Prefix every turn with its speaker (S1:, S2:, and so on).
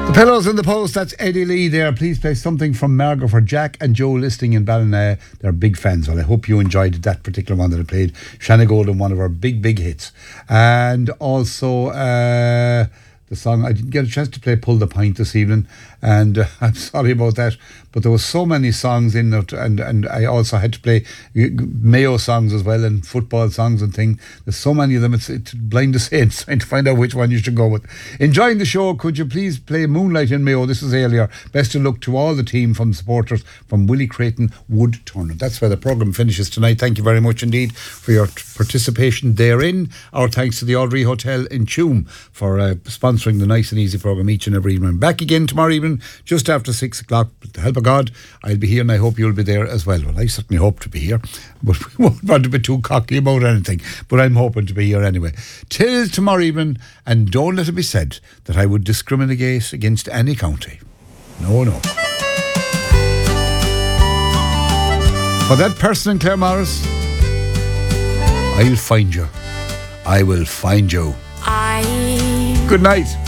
S1: Pillows in the Post, that's Eddie Lee there. Please play something from Margot for Jack and Joe listening in Ballina. They're big fans. Well, I hope you enjoyed that particular one that I played. Shanna Golden, one of our big hits. And also the song, I didn't get a chance to play Pull the Pint this evening, and I'm sorry about that, but there were so many songs in it, and I also had to play Mayo songs as well, and football songs and things. There's so many of them, it's blind to say, it's trying to find out which one you should go with. Enjoying the show, could you please play Moonlight in Mayo? This is earlier. Best of luck to all the team from supporters from Willie Creighton Wood Tournament. That's where the programme finishes tonight. Thank you very much indeed for your participation therein. Our thanks to the Audrey Hotel in Tuam for sponsoring the Nice and Easy programme each and every evening. Back again tomorrow evening just after 6 o'clock. With the help of God, I'll be here, and I hope you'll be there as well. Well, I certainly hope to be here, but we won't want to be too cocky about anything, but I'm hoping to be here anyway. Till tomorrow evening, and don't let it be said that I would discriminate against any county. No. For that person in Claremorris, I'll find you. I will find you. Good night.